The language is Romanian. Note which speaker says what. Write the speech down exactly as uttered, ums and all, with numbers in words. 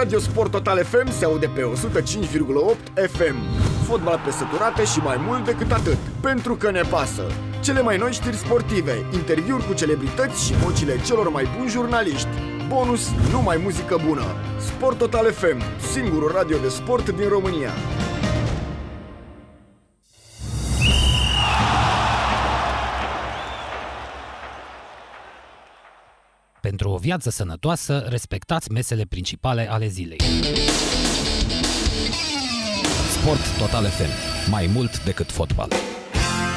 Speaker 1: Radio Sport Total F M se aude pe o sută cinci virgulă opt F M. Fotbal pe săturate și mai mult decât atât, pentru că ne pasă. Cele mai noi știri sportive, interviuri cu celebrități și vocile celor mai buni jurnaliști. Bonus, numai muzică bună. Sport Total F M, singurul radio de sport din România.
Speaker 2: Pentru o viață sănătoasă, respectați mesele principale ale zilei. Sport Total F M. Mai mult decât fotbal.